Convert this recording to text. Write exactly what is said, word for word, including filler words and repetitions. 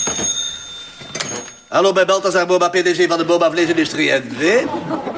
Hallo, bij Balthazar Boma, P D G van de Boma Vleesindustrie N V.